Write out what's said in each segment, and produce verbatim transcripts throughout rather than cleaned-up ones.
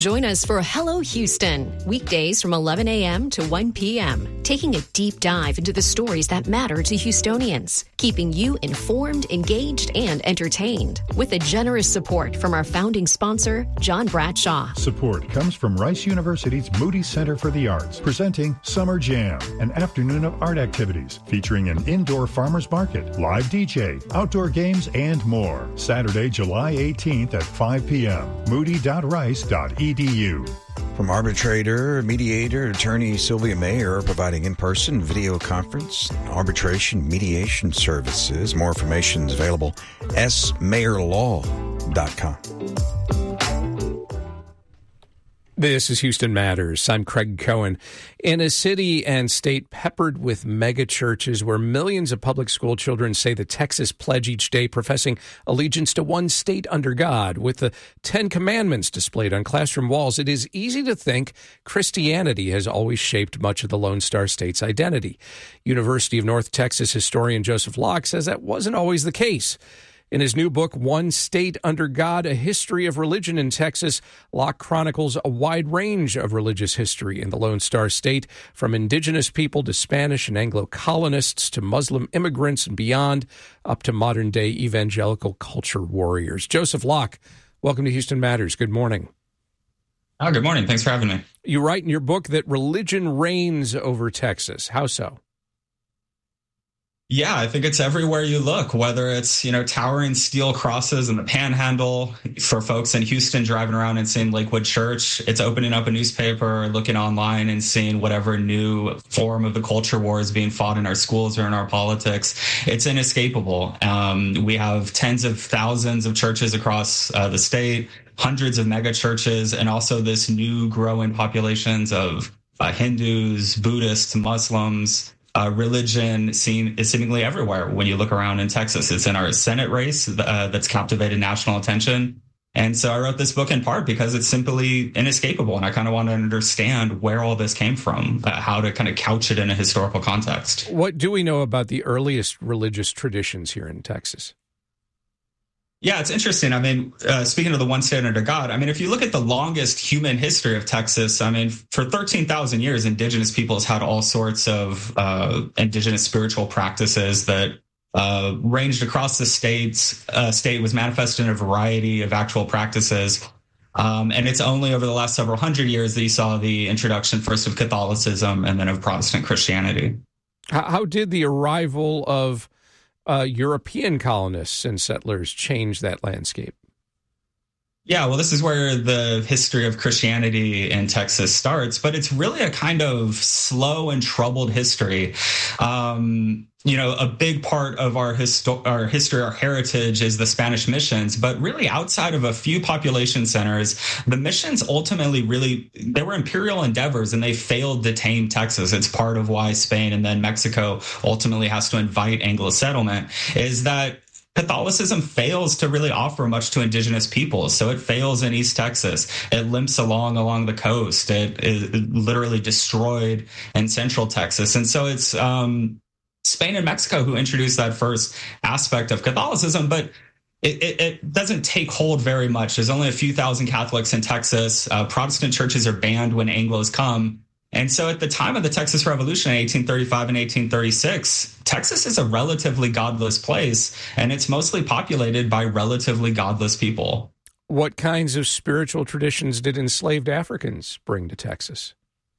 Join us for Hello Houston, weekdays from eleven a.m. to one p.m., taking a deep dive into the stories that matter to Houstonians, keeping you informed, engaged, and entertained, with a generous support from our founding sponsor, John Bradshaw. Support comes from Rice University's Moody Center for the Arts, presenting Summer Jam, an afternoon of art activities featuring an indoor farmers market, live D J, outdoor games, and more. Saturday, July eighteenth at five p.m. moody dot rice dot e d u. From arbitrator, mediator, attorney Sylvia Mayer, providing in-person video conference, arbitration, mediation services. More information is available s mayer law dot com. This is Houston Matters. I'm Craig Cohen. In a city and state peppered with mega churches where millions of public school children say the Texas Pledge each day, professing allegiance to one state under God, with the Ten Commandments displayed on classroom walls, it is easy to think Christianity has always shaped much of the Lone Star State's identity. University of North Texas historian Joseph Locke says that wasn't always the case. In his new book, One State Under God, A History of Religion in Texas, Locke chronicles a wide range of religious history in the Lone Star State, from indigenous people to Spanish and Anglo colonists to Muslim immigrants and beyond, up to modern-day evangelical culture warriors. Joseph Locke, welcome to Houston Matters. Good morning. Oh, good morning. Thanks for having me. You write in your book that religion reigns over Texas. How so? Yeah, I think it's everywhere you look, whether it's, you know, towering steel crosses in the Panhandle for folks in Houston driving around and seeing Lakewood Church. It's opening up a newspaper, looking online and seeing whatever new form of the culture war is being fought in our schools or in our politics. It's inescapable. Um, we have tens of thousands of churches across uh, the state, hundreds of mega churches, and also this new growing populations of uh, Hindus, Buddhists, Muslims. Uh, religion seen is seemingly everywhere when you look around in Texas. It's in our Senate race uh, that's captivated national attention. And so I wrote this book in part because it's simply inescapable. And I kind of want to understand where all this came from, uh, how to kind of couch it in a historical context. What do we know about the earliest religious traditions here in Texas? Yeah, it's interesting. I mean, uh, speaking of the one state under God, I mean, if you look at the longest human history of Texas, I mean, for thirteen thousand years, indigenous peoples had all sorts of uh, indigenous spiritual practices that uh, ranged across the states. Uh, state was manifested in a variety of actual practices. Um, and it's only over the last several hundred years that you saw the introduction first of Catholicism and then of Protestant Christianity. How, how did the arrival of Uh, European colonists and settlers change that landscape? Yeah, well, this is where the history of Christianity in Texas starts, but it's really a kind of slow and troubled history. Um, you know, a big part of our, histo- our history, our heritage is the Spanish missions, but really outside of a few population centers, the missions ultimately really, they were imperial endeavors and they failed to tame Texas. It's part of why Spain and then Mexico ultimately has to invite Anglo settlement, is that Catholicism fails to really offer much to indigenous peoples. So it fails in East Texas. It limps along along the coast. It is literally destroyed in Central Texas. And so it's um, Spain and Mexico who introduced that first aspect of Catholicism, but It, it, it doesn't take hold very much. There's only a few thousand Catholics in Texas. Uh, Protestant churches are banned when Anglos come. And so at the time of the Texas Revolution in eighteen thirty-five and eighteen thirty-six, Texas is a relatively godless place, and it's mostly populated by relatively godless people. What kinds of spiritual traditions did enslaved Africans bring to Texas?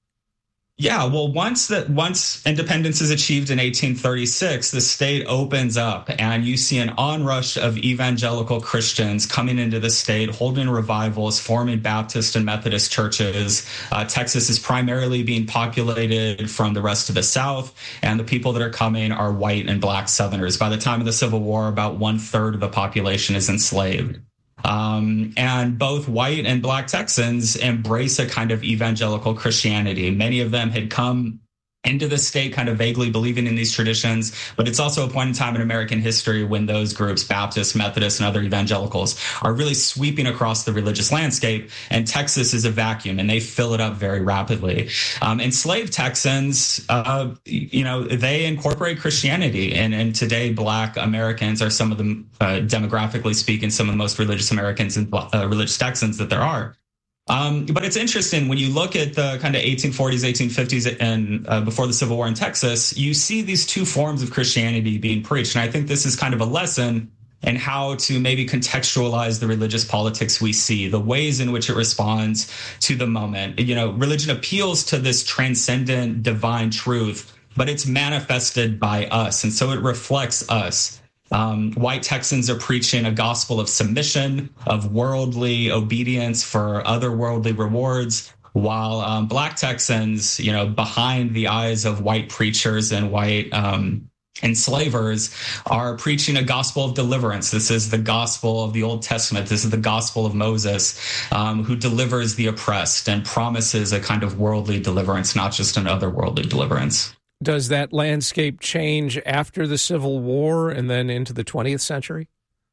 Yeah, well, once that once independence is achieved in eighteen thirty-six, the state opens up and you see an onrush of evangelical Christians coming into the state, holding revivals, forming Baptist and Methodist churches. Uh, Texas is primarily being populated from the rest of the South, and the people that are coming are white and black Southerners. By the time of the Civil War, about one third of the population is enslaved. Um, and both white and black Texans embrace a kind of evangelical Christianity. Many of them had come into the state kind of vaguely believing in these traditions, but it's also a point in time in American history when those groups, Baptists, Methodists, and other evangelicals, are really sweeping across the religious landscape, and Texas is a vacuum, and they fill it up very rapidly. Um, enslaved Texans, uh, you know, they incorporate Christianity, and, and today Black Americans are some of the, uh, demographically speaking, some of the most religious Americans and uh, religious Texans that there are. Um, but it's interesting when you look at the kind of eighteen forties, eighteen fifties, and uh, before the Civil War in Texas, you see these two forms of Christianity being preached. And I think this is kind of a lesson in how to maybe contextualize the religious politics we see, the ways in which it responds to the moment. You know, religion appeals to this transcendent divine truth, but it's manifested by us. And so it reflects us. Um, white Texans are preaching a gospel of submission, of worldly obedience for otherworldly rewards, while um, black Texans, you know, behind the eyes of white preachers and white um, enslavers, are preaching a gospel of deliverance. This is the gospel of the Old Testament. This is the gospel of Moses, um, who delivers the oppressed and promises a kind of worldly deliverance, not just an otherworldly deliverance. Does that landscape change after the Civil War and then into the twentieth century?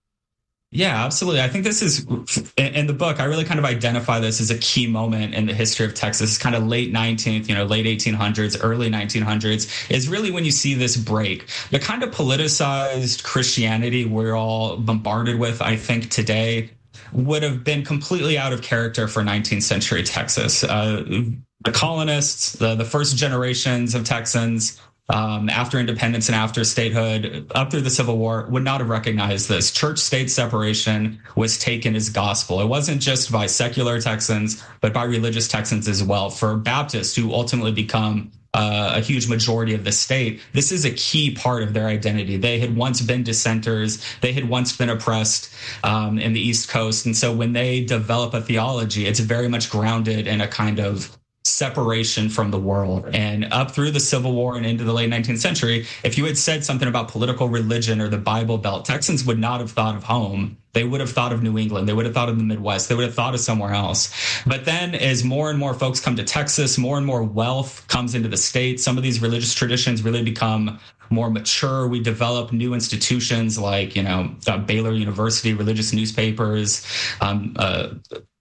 Yeah, absolutely. I think this is, in the book, I really kind of identify this as a key moment in the history of Texas. It's kind of late nineteenth, you know, late eighteen hundreds, early nineteen hundreds is really when you see this break. The kind of politicized Christianity we're all bombarded with, I think, today would have been completely out of character for nineteenth century Texas. Uh, the colonists, the, the first generations of Texans, Um, after independence and after statehood, up through the Civil War, would not have recognized this. Church-state separation was taken as gospel. It wasn't just by secular Texans, but by religious Texans as well. For Baptists, who ultimately become uh, a huge majority of the state, this is a key part of their identity. They had once been dissenters. They had once been oppressed um, in the East Coast. And so when they develop a theology, it's very much grounded in a kind of separation from the world. And up through the Civil War and into the late nineteenth century, if you had said something about political religion or the Bible Belt, Texans would not have thought of home. They would have thought of New England. They would have thought of the Midwest. They would have thought of somewhere else. But then as more and more folks come to Texas, more and more wealth comes into the state, some of these religious traditions really become more mature. We develop new institutions like, you know, uh, Baylor University, religious newspapers, um, uh,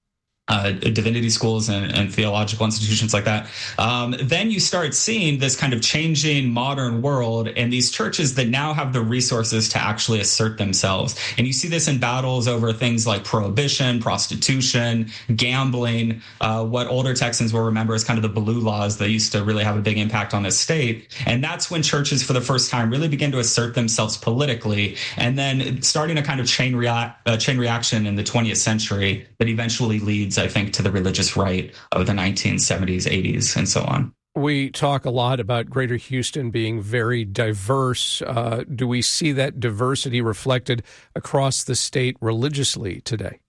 Uh, divinity schools and, and theological institutions like that. Um, then you start seeing this kind of changing modern world and these churches that now have the resources to actually assert themselves. And you see this in battles over things like prohibition, prostitution, gambling, uh, what older Texans will remember as kind of the blue laws that used to really have a big impact on the state. And that's when churches for the first time really begin to assert themselves politically, and then starting a kind of chain, rea- uh, chain reaction in the twentieth century that eventually leads, I think, to the religious right of the nineteen seventies, eighties, and so on. We talk a lot about Greater Houston being very diverse. Uh, do we see that diversity reflected across the state religiously today?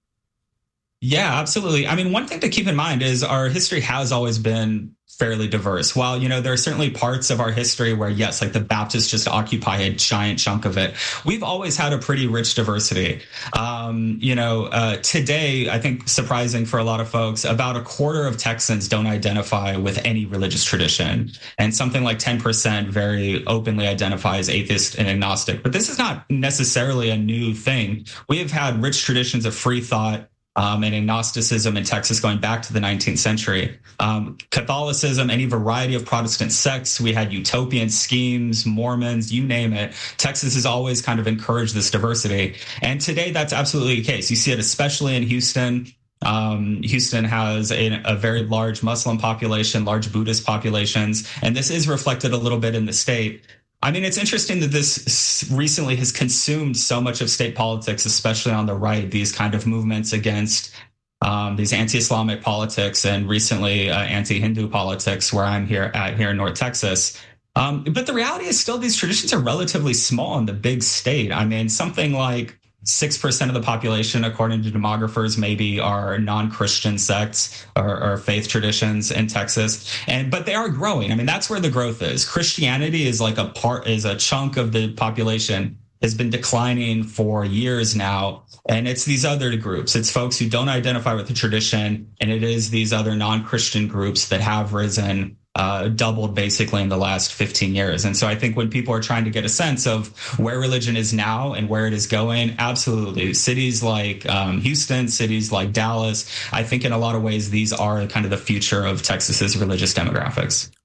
Yeah, absolutely. I mean, one thing to keep in mind is our history has always been fairly diverse. While, you know, there are certainly parts of our history where, yes, like the Baptists just occupy a giant chunk of it, we've always had a pretty rich diversity. Um, you know, uh, today, I think surprising for a lot of folks, about a quarter of Texans don't identify with any religious tradition. And something like ten percent very openly identify as atheist and agnostic. But this is not necessarily a new thing. We have had rich traditions of free thought Um, and agnosticism in Texas going back to the nineteenth century. Um, Catholicism, any variety of Protestant sects, we had utopian schemes, Mormons, you name it. Texas has always kind of encouraged this diversity. And today that's absolutely the case. You see it especially in Houston. Um, Houston has a, a very large Muslim population, large Buddhist populations, and this is reflected a little bit in the state. I mean, it's interesting that this recently has consumed so much of state politics, especially on the right, these kind of movements against um, these anti-Islamic politics and recently uh, anti-Hindu politics where I'm here at here in North Texas. Um, but the reality is still these traditions are relatively small in the big state. I mean, something like six percent of the population, according to demographers, maybe are non-Christian sects or, or faith traditions in Texas. And but they are growing. I mean, that's where the growth is. Christianity is like a part, is a chunk of the population has been declining for years now. And it's these other groups. It's folks who don't identify with the tradition. And it is these other non-Christian groups that have risen, uh, doubled basically in the last fifteen years. And so I think when people are trying to get a sense of where religion is now and where it is going, absolutely. Cities like um, Houston, cities like Dallas, I think in a lot of ways, these are kind of the future of Texas's religious demographics.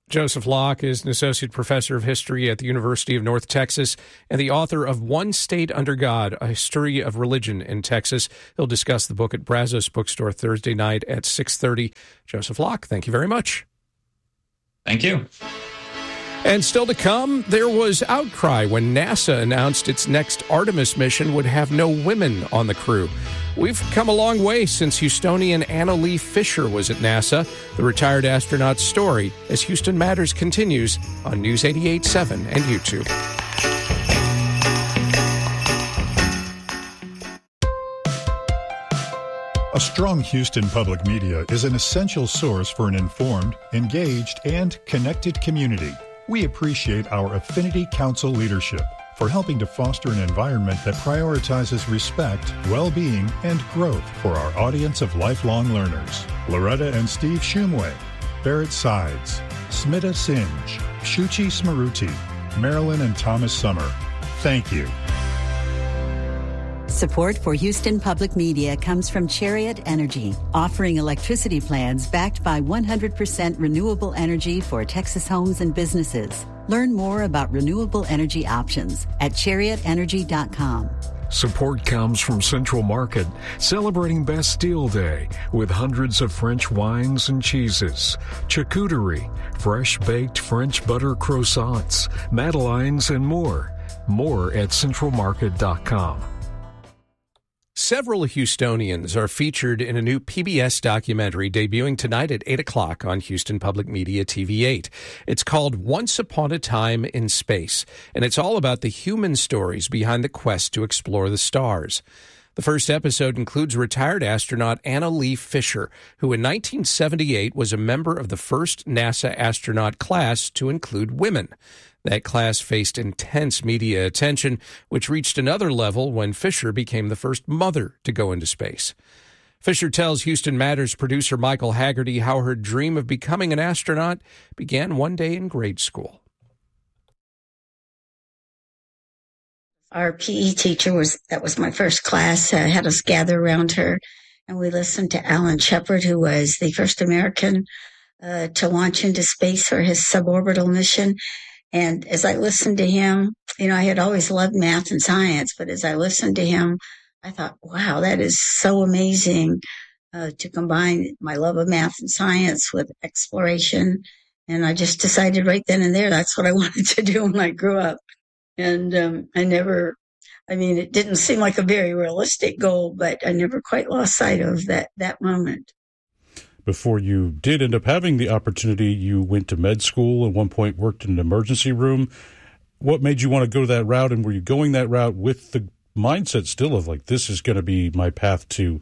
Joseph Locke is an associate professor of history at the University of North Texas and the author of One State Under God, A History of Religion in Texas. He'll discuss the book at Brazos Bookstore Thursday night at six thirty. Joseph Locke, thank you very much. Thank you. And still to come, there was outcry when NASA announced its next Artemis mission would have no women on the crew. We've come a long way since Houstonian Anna Lee Fisher was at NASA. The retired astronaut's story as Houston Matters continues on News eighty-eight point seven and YouTube. A strong Houston public media is an essential source for an informed, engaged, and connected community. We appreciate our Affinity Council leadership for helping to foster an environment that prioritizes respect, well-being, and growth for our audience of lifelong learners. Loretta and Steve Shumway, Barrett Sides, Smita Sinj, Shuchi Smaruti, Marilyn and Thomas Summer. Thank you. Support for Houston Public Media comes from Chariot Energy, offering electricity plans backed by one hundred percent renewable energy for Texas homes and businesses. Learn more about renewable energy options at chariot energy dot com. Support comes from Central Market, celebrating Bastille Day with hundreds of French wines and cheeses, charcuterie, fresh-baked French butter croissants, madeleines, and more. More at central market dot com. Several Houstonians are featured in a new P B S documentary debuting tonight at eight o'clock on Houston Public Media T V eight. It's called Once Upon a Time in Space, and it's all about the human stories behind the quest to explore the stars. The first episode includes retired astronaut Anna Lee Fisher, who in nineteen seventy-eight was a member of the first NASA astronaut class to include women. That class faced intense media attention, which reached another level when Fisher became the first mother to go into space. Fisher tells Houston Matters producer Michael Haggerty how her dream of becoming an astronaut began one day in grade school. Our P E teacher was, that was my first class, uh, had us gather around her, and we listened to Alan Shepard, who was the first American uh, to launch into space for his suborbital mission. And as I listened to him, you know, I had always loved math and science, but as I listened to him, I thought, wow, that is so amazing uh, to combine my love of math and science with exploration. And I just decided right then and there, that's what I wanted to do when I grew up. And um, I never, I mean, it didn't seem like a very realistic goal, but I never quite lost sight of that, that moment. Before you did end up having the opportunity, you went to med school, at one point worked in an emergency room. What made you want to go that route, and were you going that route with the mindset still of like, this is going to be my path to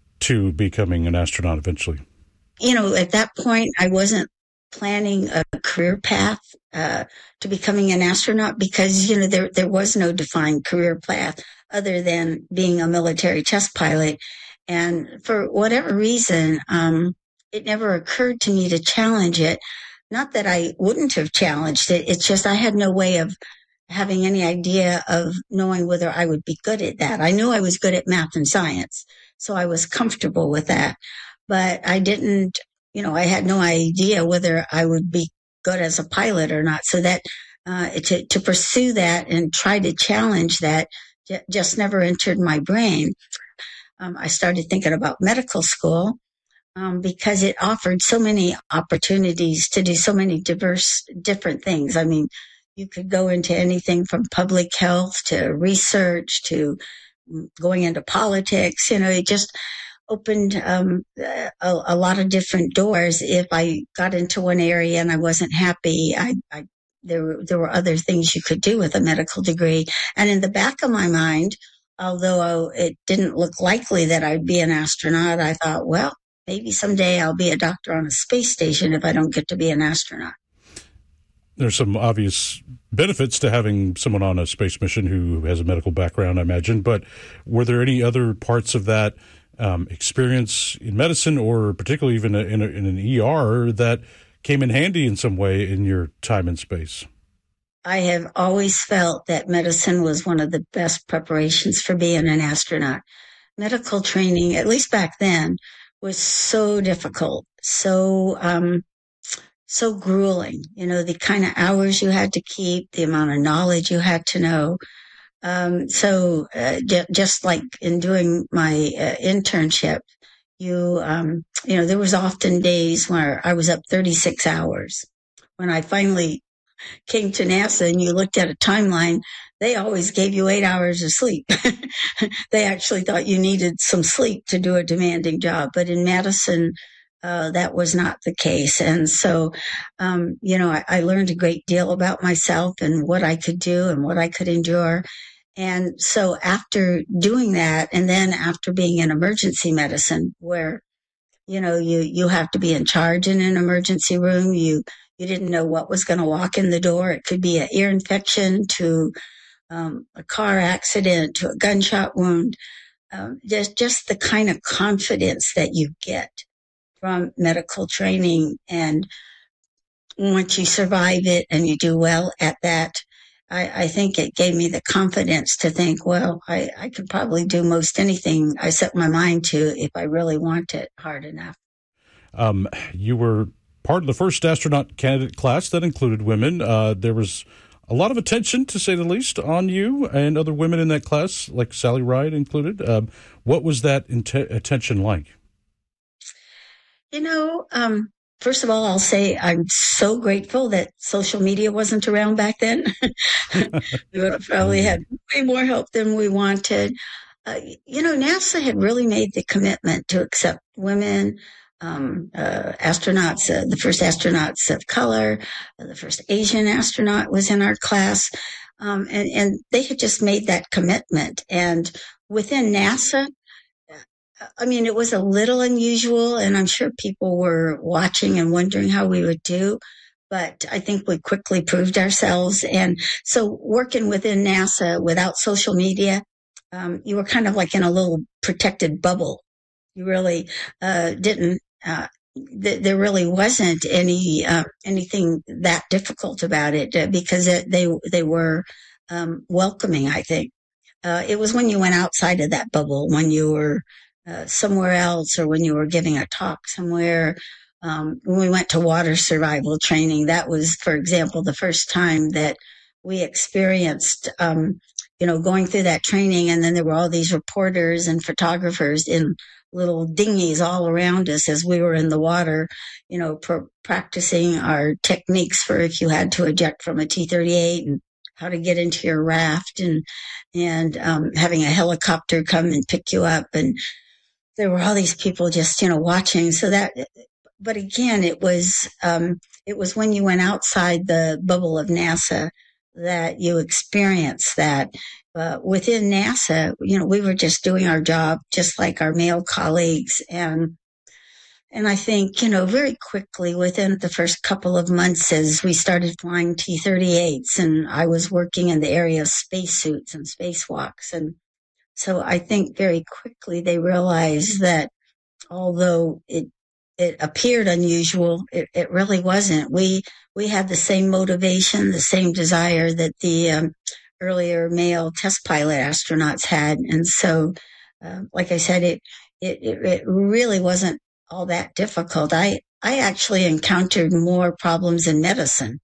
to becoming an astronaut eventually? You know, at that point, I wasn't planning a career path uh, to becoming an astronaut because, you know, there, there was no defined career path other than being a military test pilot. And for whatever reason, um, it never occurred to me to challenge it. Not that I wouldn't have challenged it. It's just I had no way of having any idea of knowing whether I would be good at that. I knew I was good at math and science, so I was comfortable with that. But I didn't, you know, I had no idea whether I would be good as a pilot or not. So that uh, to, to pursue that and try to challenge that j- just never entered my brain. Um, I started thinking about medical school. Um, because it offered so many opportunities to do so many diverse, different things. I mean, you could go into anything from public health to research to going into politics. You know, it just opened um, a, a lot of different doors. If I got into one area and I wasn't happy, I, I there were, there were other things you could do with a medical degree. And in the back of my mind, although it didn't look likely that I'd be an astronaut, I thought, well, maybe someday I'll be a doctor on a space station if I don't get to be an astronaut. There's some obvious benefits to having someone on a space mission who has a medical background, I imagine. But were there any other parts of that um, experience in medicine, or particularly even in, a, in an E R, that came in handy in some way in your time in space? I have always felt that medicine was one of the best preparations for being an astronaut. Medical training, at least back then, was so difficult, so um, so grueling. You know, the kind of hours you had to keep, the amount of knowledge you had to know. Um, so uh, j- just like in doing my uh, internship, you, um, you know, there was often days where I was up thirty-six hours. When I finally came to NASA and you looked at a timeline, they always gave you eight hours of sleep. They actually thought you needed some sleep to do a demanding job. But in Madison, uh, that was not the case. And so, um, you know, I, I learned a great deal about myself and what I could do and what I could endure. And so after doing that, and then after being in emergency medicine, where, you know, you, you have to be in charge in an emergency room, you, you didn't know what was going to walk in the door. It could be an ear infection to um, a car accident to a gunshot wound. Um, just, just the kind of confidence that you get from medical training. And once you survive it and you do well at that, I, I think it gave me the confidence to think, well, I, I could probably do most anything I set my mind to if I really want it hard enough. Um, you were part of the first astronaut candidate class that included women. Uh, there was a lot of attention, to say the least, on you and other women in that class, like Sally Ride included. Um, what was that int- attention like? You know, um, first of all, I'll say I'm so grateful that social media wasn't around back then. We would have probably had way more help than we wanted. Uh, you know, NASA had really made the commitment to accept women, um, uh, astronauts, uh, the first astronauts of color, uh, the first Asian astronaut was in our class. Um, and, and they had just made that commitment. And within NASA, I mean, it was a little unusual, and I'm sure people were watching and wondering how we would do, but I think we quickly proved ourselves. And so working within NASA without social media, um, you were kind of like in a little protected bubble. You really uh, didn't, uh, th- there really wasn't any uh, anything that difficult about it uh, because it, they they were um, welcoming, I think. Uh, it was when you went outside of that bubble, when you were Uh, somewhere else, or when you were giving a talk somewhere. Um, when we went to water survival training, that was, for example, the first time that we experienced, um, you know, going through that training. And then there were all these reporters and photographers in little dinghies all around us as we were in the water, you know, pr- practicing our techniques for if you had to eject from a T thirty-eight and how to get into your raft, and, and um, having a helicopter come and pick you up. And there were all these people just, you know, watching. So that, but again, it was, um, it was when you went outside the bubble of NASA that you experienced that. Uh, within NASA, you know, we were just doing our job just like our male colleagues. And, and I think, you know, very quickly within the first couple of months as we started flying T thirty-eights, and I was working in the area of spacesuits and spacewalks, and so I think very quickly they realized that although it it appeared unusual, it, it really wasn't. We we had the same motivation, the same desire that the um, earlier male test pilot astronauts had, and so, uh, like I said, it, it it really wasn't all that difficult. I I actually encountered more problems in medicine,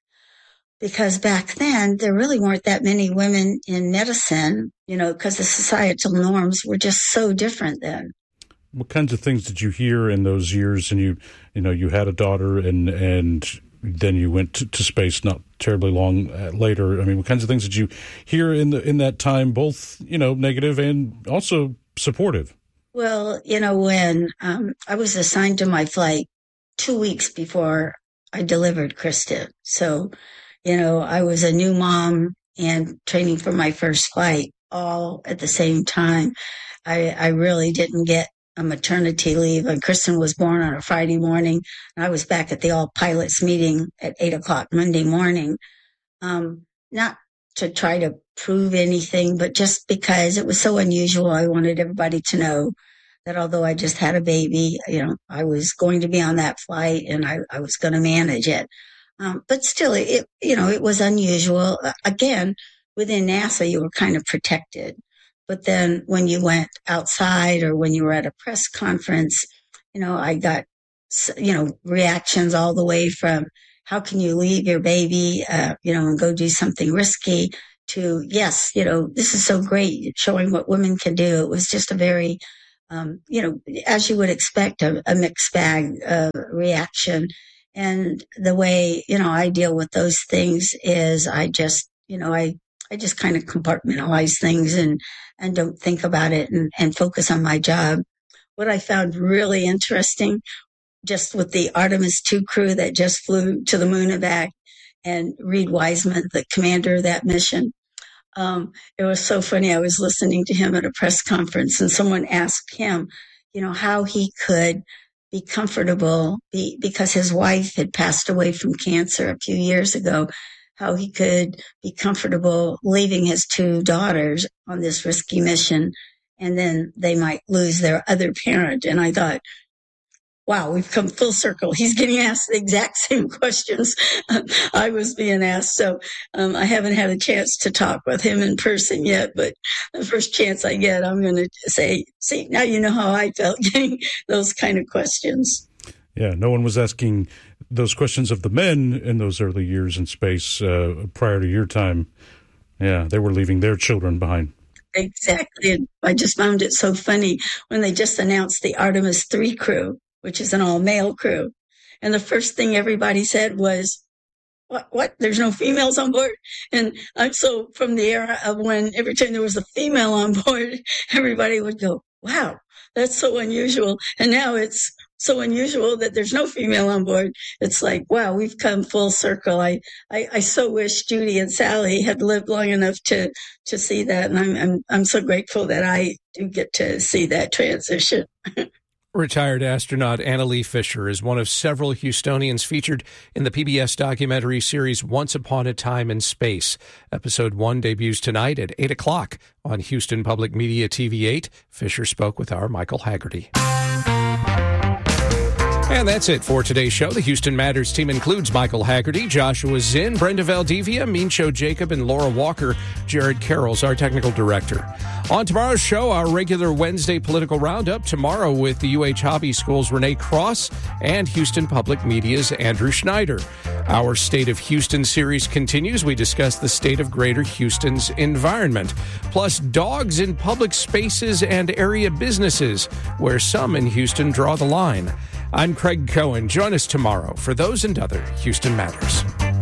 because back then there really weren't that many women in medicine, you know, because the societal norms were just so different then. What kinds of things did you hear in those years? And you, you know, you had a daughter, and and then you went to, to space not terribly long later. I mean, what kinds of things did you hear in the in that time, both, you know, negative and also supportive? Well, you know, when um, I was assigned to my flight two weeks before I delivered Krista, so. You know, I was a new mom and training for my first flight all at the same time. I, I really didn't get a maternity leave. And Kristen was born on a Friday morning, and I was back at the all pilots meeting at eight o'clock Monday morning. Um, not to try to prove anything, but just because it was so unusual, I wanted everybody to know that although I just had a baby, you know, I was going to be on that flight, and I, I was going to manage it. Um, but still, it, you know, it was unusual. Uh, again, within NASA, you were kind of protected. But then when you went outside or when you were at a press conference, you know, I got you know, reactions all the way from how can you leave your baby, uh, you know, and go do something risky to, yes, you know, this is so great, showing what women can do. It was just a very, um, you know, as you would expect, a, a mixed bag uh, reaction. And the way, you know, I deal with those things is I just, you know, I, I just kind of compartmentalize things and, and don't think about it and, and focus on my job. What I found really interesting, just with the Artemis two crew that just flew to the moon and back, and Reed Wiseman, the commander of that mission, um, it was so funny. I was listening to him at a press conference, and someone asked him, you know, how he could be comfortable be, because his wife had passed away from cancer a few years ago, how he could be comfortable leaving his two daughters on this risky mission, and then they might lose their other parent. And I thought, wow, we've come full circle. He's getting asked the exact same questions I was being asked. So um, I haven't had a chance to talk with him in person yet, but the first chance I get, I'm going to say, see, now you know how I felt getting those kind of questions. Yeah, no one was asking those questions of the men in those early years in space uh, prior to your time. Yeah, they were leaving their children behind. Exactly. And I just found it so funny when they just announced the Artemis three crew, which is an all-male crew. And the first thing everybody said was, what, what? There's no females on board? And I'm so from the era of when every time there was a female on board, everybody would go, wow, that's so unusual. And now it's so unusual that there's no female on board. It's like, wow, we've come full circle. I, I, I so wish Judy and Sally had lived long enough to, to see that. And I'm, I'm, I'm so grateful that I do get to see that transition. Retired astronaut Annalee Fisher is one of several Houstonians featured in the P B S documentary series Once Upon a Time in Space. Episode one debuts tonight at eight o'clock on Houston Public Media T V eight. Fisher spoke with our Michael Haggerty. And that's it for today's show. The Houston Matters team includes Michael Haggerty, Joshua Zinn, Brenda Valdivia, Mincho Jacob, and Laura Walker. Jared Carroll's our technical director. On tomorrow's show, our regular Wednesday political roundup, tomorrow with the U H Hobby School's Renee Cross and Houston Public Media's Andrew Schneider. Our State of Houston series continues. We discuss the state of Greater Houston's environment, plus dogs in public spaces and area businesses, where some in Houston draw the line. I'm Craig Cohen. Join us tomorrow for those and other Houston Matters.